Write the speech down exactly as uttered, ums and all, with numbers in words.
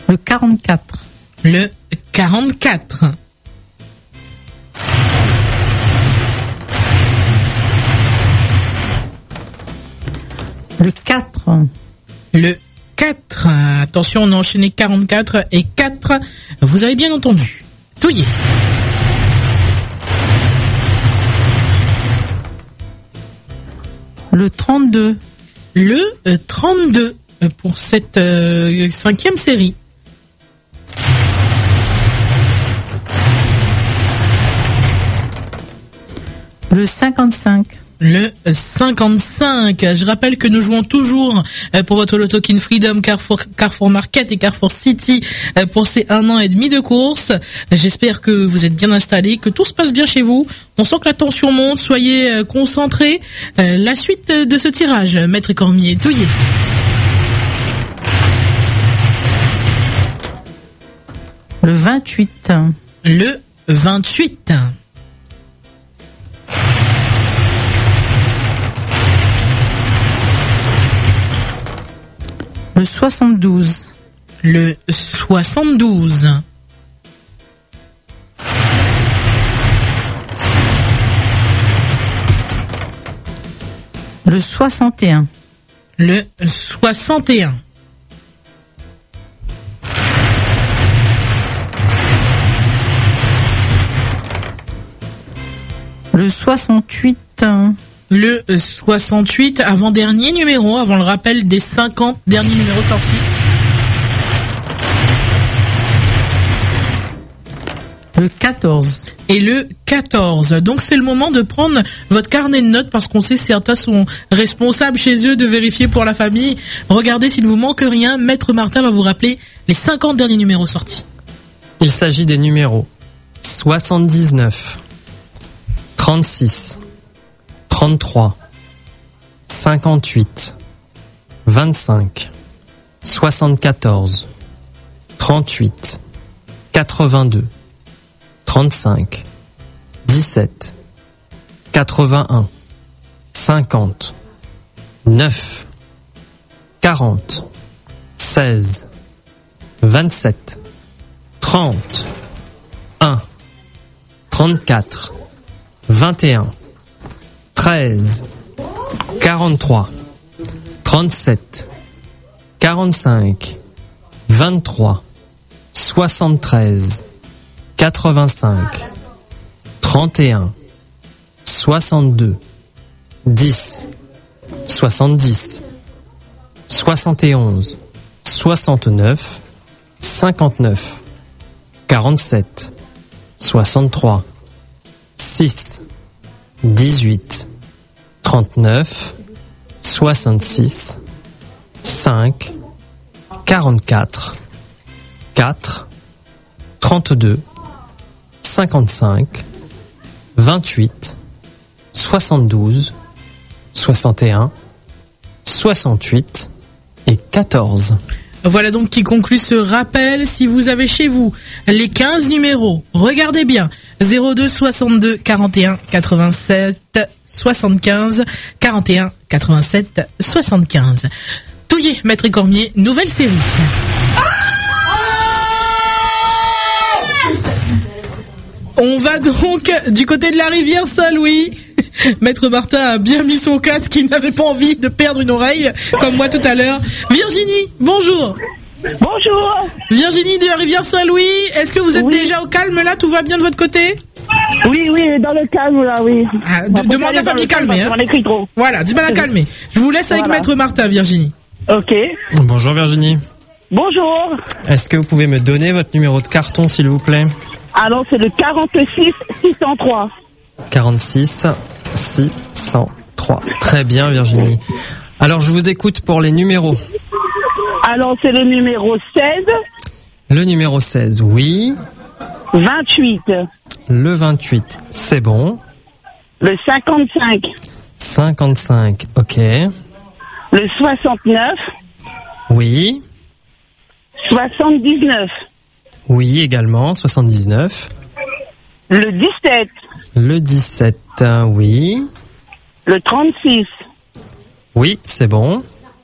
Le quarante-quatre. Le quarante-quatre. Le quatre. Le quatre. Attention, on a enchaîné quarante-quatre et quatre. Vous avez bien entendu. Touillé. Le trente-deux. Le euh, trente-deux pour cette euh, cinquième série. Le cinquante-cinq. Le cinquante-cinq. Je rappelle que nous jouons toujours pour votre Loto Kin Freedom, Carrefour, Carrefour Market et Carrefour City pour ces un an et demi de course. J'espère que vous êtes bien installés, que tout se passe bien chez vous. On sent que la tension monte, soyez concentrés. La suite de ce tirage, Maître Cormier, touillé. Le vingt-huit. Le vingt-huit. Le soixante-douze. Le soixante-douze. Le soixante et un. Le soixante et un. Le soixante-huit. Le soixante-huit, avant-dernier numéro, avant le rappel des cinquante derniers numéros sortis. Le quatorze. Et le quatorze. Donc c'est le moment de prendre votre carnet de notes parce qu'on sait certains sont responsables chez eux de vérifier pour la famille. Regardez s'il ne vous manque rien. Maître Martin va vous rappeler les cinquante derniers numéros sortis. Il s'agit des numéros soixante-dix-neuf, trente-six, trente-trois, cinquante-huit, vingt-cinq, soixante-quatorze, trente-huit, quatre-vingt-deux, trente-cinq, dix-sept, quatre-vingt-un, cinquante, neuf, quarante, seize, vingt-sept, trente, un, trente-quatre, vingt et un, treize, quarante-trois, trente-sept, quarante-cinq, vingt-trois, soixante-treize, quatre-vingt-cinq, trente et un, soixante-deux, dix, soixante-dix, soixante et onze, soixante-neuf, cinquante-neuf, quarante-sept, soixante-trois, six, dix-huit, trente-neuf, soixante-six, cinq, quarante-quatre, quatre, trente-deux, cinquante-cinq, vingt-huit, soixante-douze, soixante et un, soixante-huit et quatorze. Voilà donc qui conclut ce rappel. Si vous avez chez vous les quinze numéros, regardez bien. zéro deux soixante-deux quarante et un quatre-vingt-sept soixante-quinze quarante et un quatre-vingt-sept soixante-quinze. Touillé, Maître Cormier, nouvelle série. On va donc du côté de la rivière Saint-Louis. Maître Martin a bien mis son casque, il n'avait pas envie de perdre une oreille, comme moi tout à l'heure. Virginie, bonjour. Bonjour. Virginie de la rivière Saint-Louis, est-ce que vous êtes oui. déjà au calme là? Tout va bien de votre côté? Oui, oui, dans le calme là, oui. Ah, de, demande la famille calmer. Hein. On écrit trop. Voilà, dis-moi la calmer. Je vous laisse avec voilà. Maître Martin, Virginie. Ok. Bonjour Virginie. Bonjour. Est-ce que vous pouvez me donner votre numéro de carton s'il vous plaît? Alors c'est le quarante-six six cent trois. quarante-six six cent trois. Très bien Virginie. Alors je vous écoute pour les numéros. Alors c'est le numéro seize. Le numéro seize, oui. vingt-huit. Le vingt-huit, c'est bon. Le cinquante-cinq. cinquante-cinq, ok. Le soixante-neuf. Oui. soixante-dix-neuf. Oui, également, soixante-dix-neuf. Le dix-sept. Le dix-sept, oui. Le trente-six. Oui, c'est bon.